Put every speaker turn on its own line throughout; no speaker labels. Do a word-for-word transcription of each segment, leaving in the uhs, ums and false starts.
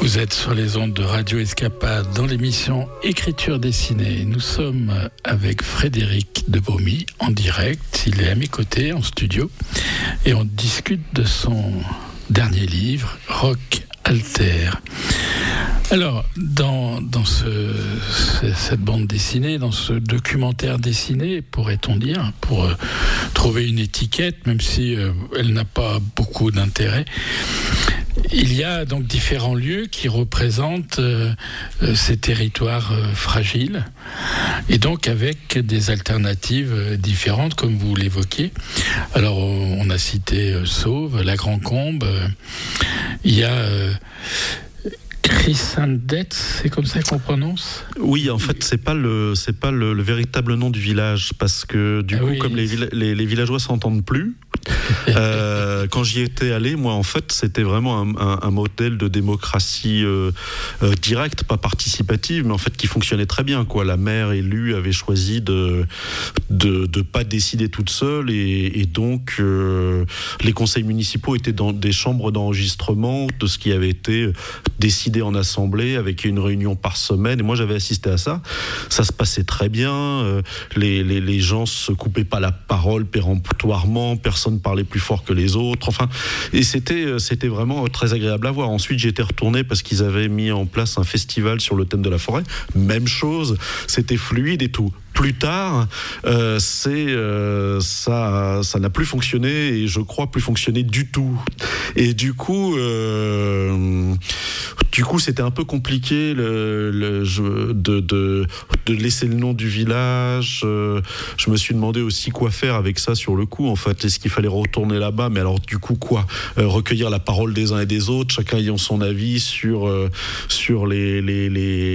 Vous êtes sur les ondes de Radio Escapade dans l'émission Écriture dessinée. Nous sommes avec Frédéric de Baumy en direct. Il est à mes côtés en studio et on discute de son dernier livre, Rock Alter. Alors, dans, dans ce, cette bande dessinée, dans ce documentaire dessiné, pourrait-on dire, pour euh, trouver une étiquette, même si euh, elle n'a pas beaucoup d'intérêt, il y a donc différents lieux qui représentent euh, ces territoires euh, fragiles, et donc avec des alternatives euh, différentes, comme vous l'évoquiez. Alors, on a cité euh, Sauve, la Grand-Combe, euh, il y a... Euh, Chrysandet, c'est comme ça qu'on prononce ?
Oui, en fait, c'est pas le, c'est pas le, le véritable nom du village, parce que du ah coup, oui. comme les, les, les villageois s'entendent plus, euh, quand j'y étais allé, moi, en fait, c'était vraiment un, un, un modèle de démocratie euh, euh, directe, pas participative, mais en fait qui fonctionnait très bien, quoi. La maire élue avait choisi de de, de pas décider toute seule, et, et donc euh, les conseils municipaux étaient dans des chambres d'enregistrement de ce qui avait été décidé en assemblée, avec une réunion par semaine, et moi j'avais assisté à ça. Ça se passait très bien, euh, les, les, les gens se coupaient pas la parole péremptoirement, personne parlait plus fort que les autres, enfin, et c'était, c'était vraiment très agréable à voir. Ensuite j'étais retourné parce qu'ils avaient mis en place un festival sur le thème de la forêt, même chose, c'était fluide et tout. Plus tard, euh, c'est, euh, ça, ça n'a plus fonctionné, et je crois plus fonctionner du tout. Et du coup, euh, du coup, c'était un peu compliqué le, le, je, de, de, de laisser le nom du village. Euh, je me suis demandé aussi quoi faire avec ça sur le coup. En fait, est-ce qu'il fallait retourner là-bas ? Mais alors, du coup, quoi ? euh, Recueillir la parole des uns et des autres, chacun ayant son avis sur euh, sur les les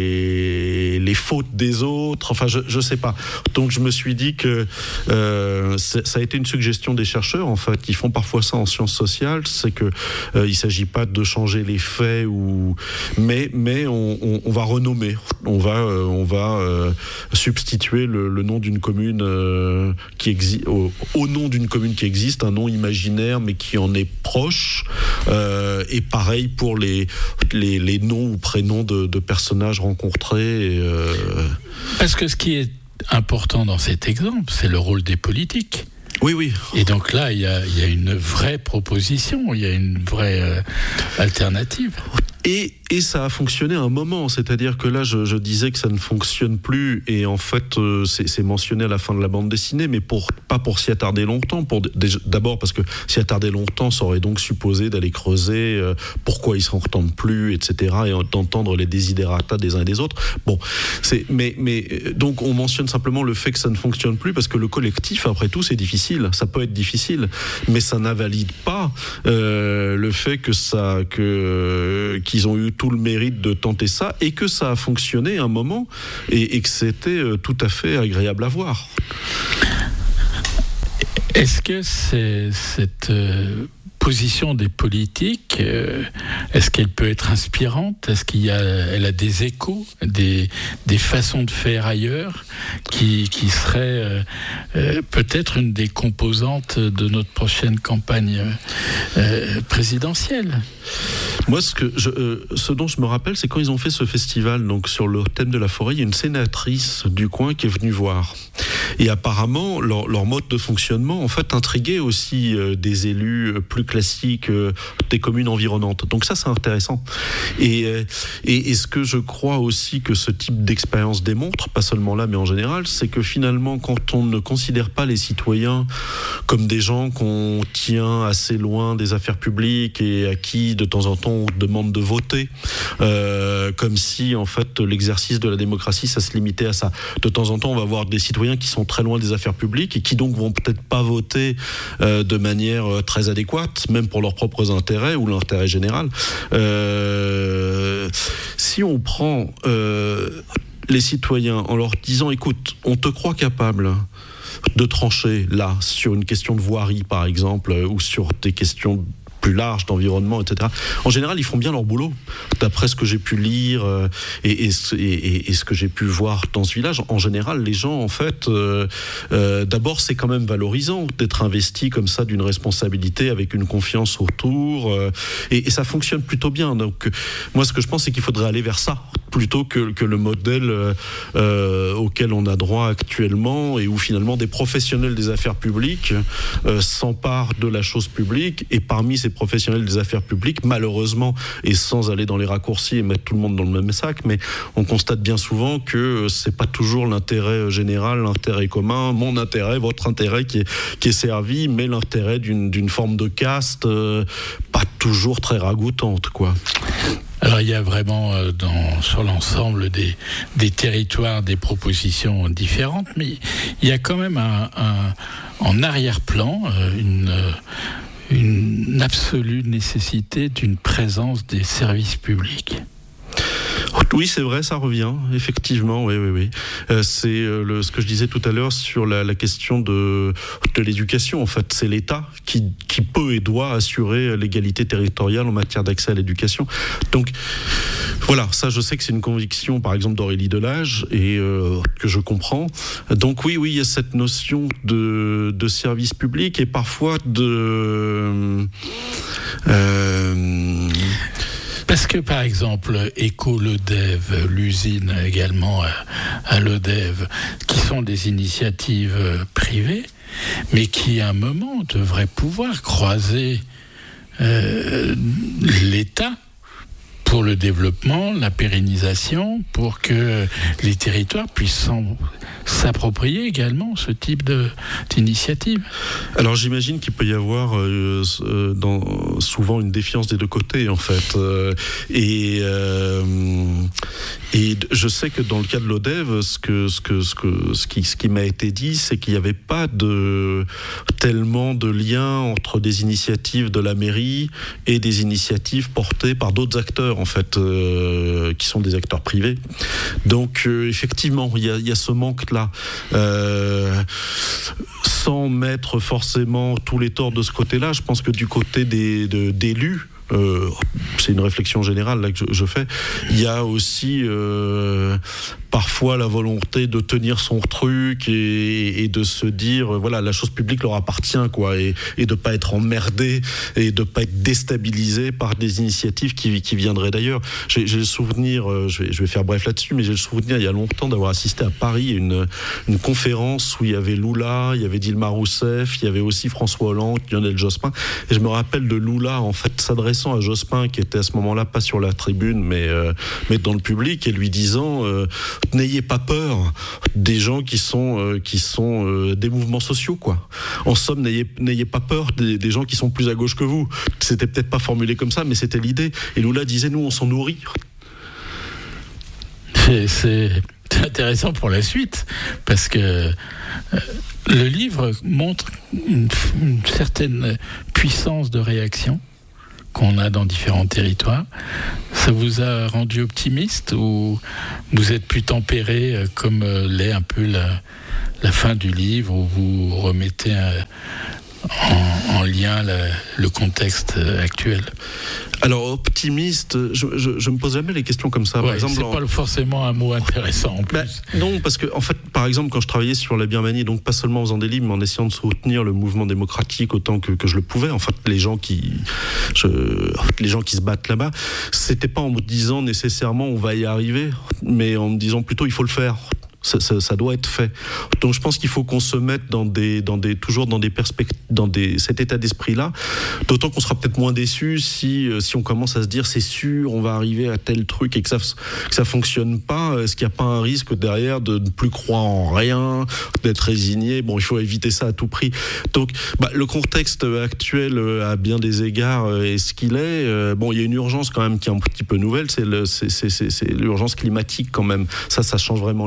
les les fautes des autres. Enfin, je je sais pas. Donc je me suis dit que euh, ça a été une suggestion des chercheurs, en fait, qui font parfois ça en sciences sociales, c'est que euh, il s'agit pas de changer les faits, ou mais mais on, on, on va renommer, on va euh, on va euh, substituer le, le nom d'une commune euh, qui existe au, au nom d'une commune qui existe, un nom imaginaire mais qui en est proche, euh, et pareil pour les les, les noms ou prénoms de, de personnages rencontrés. Et, euh...
Parce que ce qui est important dans cet exemple, c'est le rôle des politiques.
Oui, oui.
Et donc là, il y a, il y a une vraie proposition, il y a une vraie euh, alternative.
Et, et ça a fonctionné un moment, c'est-à-dire que là, je, je disais que ça ne fonctionne plus, et en fait, euh, c'est, c'est mentionné à la fin de la bande dessinée, mais pour, pas pour s'y attarder longtemps. Pour, d'abord parce que s'y attarder longtemps, ça aurait donc supposé d'aller creuser euh, pourquoi ils ne s'entendent plus, et cetera, et d'entendre les desiderata des uns et des autres. Bon, c'est, mais, mais donc on mentionne simplement le fait que ça ne fonctionne plus, parce que le collectif, après tout, c'est difficile, ça peut être difficile, mais ça n'invalide pas euh, le fait que ça... que qu'ils ont eu tout le mérite de tenter ça, et que ça a fonctionné un moment, et, et que c'était tout à fait agréable à voir.
Est-ce que c'est cette euh, position des politiques, euh, est-ce qu'elle peut être inspirante ? Est-ce qu'il y a, elle a des échos, des, des façons de faire ailleurs qui, qui seraient euh, euh, peut-être une des composantes de notre prochaine campagne euh, présidentielle ?
Moi, ce, que je, euh, ce dont je me rappelle, c'est quand ils ont fait ce festival, donc sur le thème de la forêt, il y a une sénatrice du coin qui est venue voir. Et apparemment, leur, leur mode de fonctionnement, en fait, intriguait aussi euh, des élus plus classiques euh, des communes environnantes. Donc ça, c'est intéressant. Et, euh, et, et ce que je crois aussi que ce type d'expérience démontre, pas seulement là, mais en général, c'est que finalement, quand on ne considère pas les citoyens comme des gens qu'on tient assez loin des affaires publiques et à qui, de temps en temps, on demande de voter, euh, comme si, en fait, l'exercice de la démocratie, ça se limitait à ça. De temps en temps, on va avoir des citoyens qui sont très loin des affaires publiques et qui donc vont peut-être pas voter euh, de manière euh, très adéquate, même pour leurs propres intérêts ou l'intérêt général. Euh, si on prend euh, les citoyens en leur disant, écoute, on te croit capable de trancher là sur une question de voirie, par exemple, ou sur des questions plus large d'environnement, et cetera. En général, ils font bien leur boulot, d'après ce que j'ai pu lire euh, et, et, et, et ce que j'ai pu voir dans ce village. En général, les gens, en fait, euh, euh, d'abord, c'est quand même valorisant d'être investi comme ça d'une responsabilité avec une confiance autour, euh, et, et ça fonctionne plutôt bien. Donc, moi, ce que je pense, c'est qu'il faudrait aller vers ça, plutôt que, que le modèle euh, auquel on a droit actuellement, et où finalement des professionnels des affaires publiques euh, s'emparent de la chose publique, et parmi ces professionnels des affaires publiques, malheureusement, et sans aller dans les raccourcis et mettre tout le monde dans le même sac, mais on constate bien souvent que c'est pas toujours l'intérêt général, l'intérêt commun, mon intérêt, votre intérêt qui est, qui est servi, mais l'intérêt d'une, d'une forme de caste euh, pas toujours très ragoûtante, quoi.
Alors il y a vraiment euh, dans, sur l'ensemble des, des territoires des propositions différentes, mais il y a quand même un, un, en arrière-plan euh, une... une absolue nécessité d'une présence des services publics.
Oui, c'est vrai, ça revient, effectivement, oui, oui, oui. Euh, c'est euh, le, ce que je disais tout à l'heure sur la, la question de, de l'éducation, en fait. C'est l'État qui, qui peut et doit assurer l'égalité territoriale en matière d'accès à l'éducation. Donc, voilà, ça, je sais que c'est une conviction, par exemple, d'Aurélie Delage, et euh, que je comprends. Donc, oui, oui, il y a cette notion de, de service public, et parfois de... Euh,
Parce que, par exemple, Éco-Lodev, l'usine également à Lodev, qui sont des initiatives privées, mais qui, à un moment, devraient pouvoir croiser euh, l'État pour le développement, la pérennisation, pour que les territoires puissent s'approprier également ce type de, d'initiative.
Alors j'imagine qu'il peut y avoir euh, dans, souvent une défiance des deux côtés, en fait. Euh, et, euh, et je sais que dans le cas de l'Odev, ce, que, ce, que, ce, que, ce, qui, ce qui m'a été dit, c'est qu'il n'y avait pas de, tellement de lien entre des initiatives de la mairie et des initiatives portées par d'autres acteurs, en fait, euh, qui sont des acteurs privés. Donc, euh, effectivement, il y a, y a ce manque-là. Euh, sans mettre forcément tous les torts de ce côté-là, je pense que du côté des, de, d'élus, Euh, c'est une réflexion générale là que je, je fais. Il y a aussi euh, parfois la volonté de tenir son truc et, et de se dire voilà, la chose publique leur appartient, quoi, et, et de pas être emmerdé et de pas être déstabilisé par des initiatives qui, qui viendraient d'ailleurs. J'ai, j'ai le souvenir, euh, je vais, je vais faire bref là-dessus, mais j'ai le souvenir il y a longtemps d'avoir assisté à Paris à une, une conférence où il y avait Lula, il y avait Dilma Rousseff, il y avait aussi François Hollande, Lionel Jospin, et je me rappelle de Lula en fait s'adressant à Jospin, qui était à ce moment-là pas sur la tribune mais, euh, mais dans le public, et lui disant euh, n'ayez pas peur des gens qui sont, euh, qui sont euh, des mouvements sociaux, quoi. En somme, n'ayez, n'ayez pas peur des, des gens qui sont plus à gauche que vous. C'était peut-être pas formulé comme ça, mais c'était l'idée. Et Lula disait nous on s'en nourrit.
C'est, c'est intéressant pour la suite, parce que euh, le livre montre une, une certaine puissance de réaction qu'on a dans différents territoires. Ça vous a rendu optimiste, ou vous êtes plus tempéré, comme l'est un peu la, la fin du livre, où vous remettez un, en, en lien la, le contexte actuel?
Alors, optimiste, je, je, je me pose jamais les questions comme ça.
Ouais,
par exemple,
c'est
en...
pas forcément un mot intéressant en plus.
Bah, non, parce que, en fait, par exemple, quand je travaillais sur la Birmanie, donc pas seulement en faisant des livres, mais en essayant de soutenir le mouvement démocratique autant que, que je le pouvais, en fait, les gens qui, je, les gens qui se battent là-bas, c'était pas en me disant nécessairement on va y arriver, mais en me disant plutôt il faut le faire. Ça, ça, ça doit être fait. Donc je pense qu'il faut qu'on se mette dans des, dans des, toujours dans des perspectives, dans des, cet état d'esprit-là. D'autant qu'on sera peut-être moins déçu si, si on commence à se dire c'est sûr, on va arriver à tel truc et que ça, que ça fonctionne pas. Est-ce qu'il n'y a pas un risque derrière de ne plus croire en rien, d'être résigné? Bon, il faut éviter ça à tout prix. Donc, bah, le contexte actuel, à bien des égards, est ce qu'il est. Bon, il y a une urgence quand même qui est un petit peu nouvelle, c'est, le, c'est, c'est, c'est, c'est l'urgence climatique quand même. Ça, ça change vraiment les choses.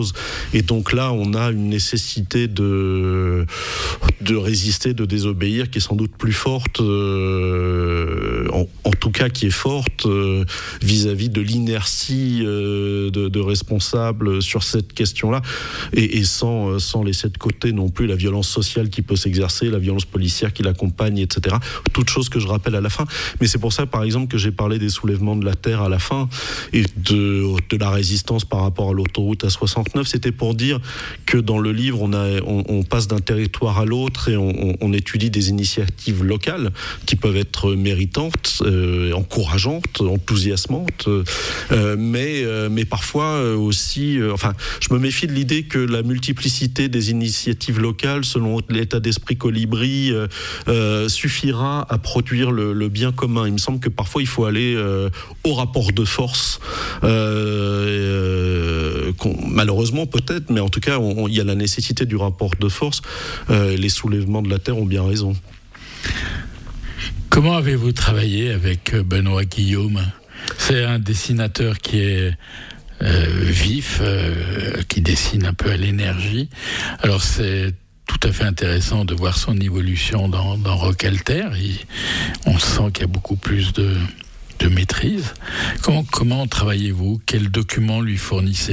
chose. Et donc là, on a une nécessité de, de résister, de désobéir, qui est sans doute plus forte, euh, en, en tout cas qui est forte euh, vis-à-vis de l'inertie euh, de, de responsables sur cette question-là, et, et sans, sans laisser de côté non plus la violence sociale qui peut s'exercer, la violence policière qui l'accompagne, et cetera. Toutes choses que je rappelle à la fin. Mais c'est pour ça, par exemple, que j'ai parlé des soulèvements de la terre à la fin, et de, de la résistance par rapport à l'autoroute A soixante-neuf. C'était pour dire que dans le livre, on, a, on, on passe d'un territoire à l'autre et on, on étudie des initiatives locales qui peuvent être méritantes, euh, encourageantes, enthousiasmantes, euh, mais, euh, mais parfois aussi... Euh, enfin, je me méfie de l'idée que la multiplicité des initiatives locales, selon l'état d'esprit Colibri, euh, euh, suffira à produire le, le bien commun. Il me semble que parfois, il faut aller euh, au rapport de force. Euh, euh, malheureusement, peut-être, mais en tout cas, on, on, il y a la nécessité du rapport de force. Euh, les soulèvements de la terre ont bien raison.
Comment avez-vous travaillé avec Benoît Guillaume ? C'est un dessinateur qui est euh, vif, euh, qui dessine un peu à l'énergie. Alors c'est tout à fait intéressant de voir son évolution dans, dans Rock Alter. Il, on sent qu'il y a beaucoup plus de, de maîtrise. Comment, comment travaillez-vous ? Quels documents lui fournissez-vous ?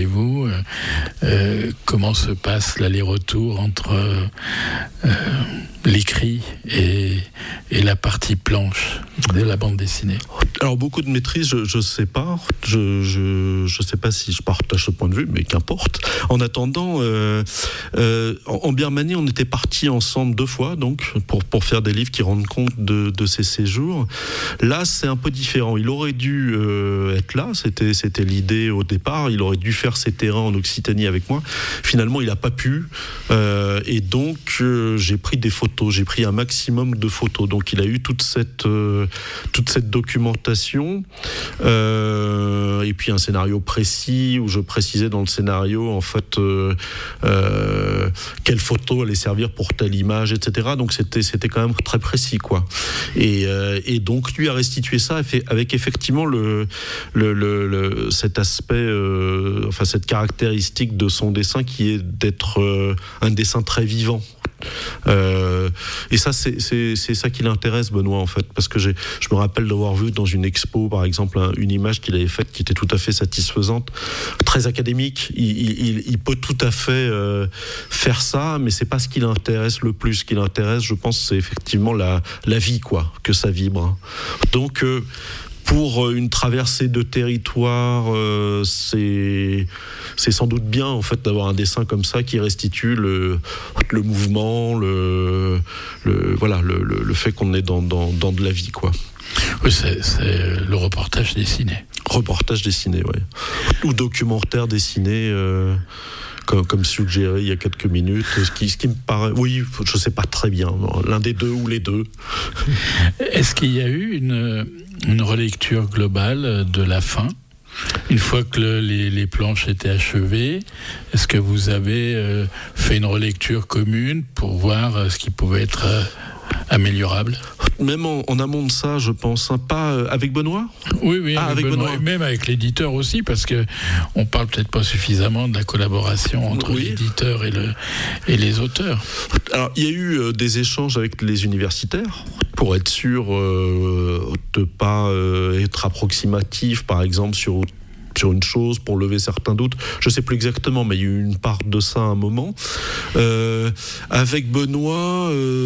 euh, euh, Comment se passe l'aller-retour entre euh, l'écrit et, et la partie planche de la bande dessinée ?
Alors beaucoup de maîtrise, je ne sais pas. Je je je sais pas si je partage ce point de vue, mais qu'importe. En attendant, euh, euh, en, en Birmanie, on était partis ensemble deux fois, donc pour pour faire des livres qui rendent compte de de ces séjours. Là, c'est un peu différent. Il aurait dû euh, être là. C'était c'était l'idée au départ. Il aurait dû faire ses terrains en Occitanie avec moi. Finalement, il a pas pu. Euh, et donc, euh, j'ai pris des photos. J'ai pris un maximum de photos. Donc, il a eu toute cette euh, toute cette documentation. Euh, et puis un scénario précis où je précisais dans le scénario en fait euh, euh, quelle photo allait servir pour telle image, et cetera. Donc c'était c'était quand même très précis, quoi. Et, euh, et donc lui a restitué ça avec effectivement le, le, le, le cet aspect, euh, enfin cette caractéristique de son dessin qui est d'être euh, un dessin très vivant. Euh, et ça c'est, c'est, c'est ça qui l'intéresse, Benoît, en fait, parce que j'ai, je me rappelle d'avoir vu dans une expo par exemple un, une image qu'il avait faite qui était tout à fait satisfaisante, très académique. Il, il, il peut tout à fait euh, faire ça, mais c'est pas ce qui l'intéresse le plus. Ce qui l'intéresse, je pense, c'est effectivement la, la vie, quoi, que ça vibre. Donc euh, pour une traversée de territoire, euh, c'est, c'est sans doute bien en fait d'avoir un dessin comme ça qui restitue le, le mouvement, le, le, voilà, le, le, le fait qu'on est dans, dans, dans de la vie, quoi.
Oui, c'est, c'est le reportage dessiné.
Reportage dessiné, oui. Ou documentaire dessiné. Euh... Comme, comme suggéré il y a quelques minutes, ce qui, ce qui me paraît, oui, je ne sais pas très bien, l'un des deux ou les deux.
Est-ce qu'il y a eu une, une relecture globale de la fin ? Une fois que le, les, les planches étaient achevées, est-ce que vous avez euh, fait une relecture commune pour voir euh, ce qui pouvait être euh, améliorable ?
Même en, en amont de ça, je pense, hein, pas euh, avec Benoît ?
Oui, oui,
ah,
avec, avec Benoît, Benoît. Même avec l'éditeur aussi, parce que on parle peut-être pas suffisamment de la collaboration entre oui. l'éditeur et, le, et les auteurs.
Alors, il y a eu euh, des échanges avec les universitaires pour être sûr euh, de pas euh, être approximatif, par exemple, sur sur une chose, pour lever certains doutes. Je ne sais plus exactement, mais il y a eu une part de ça à un moment. Euh, avec Benoît... Euh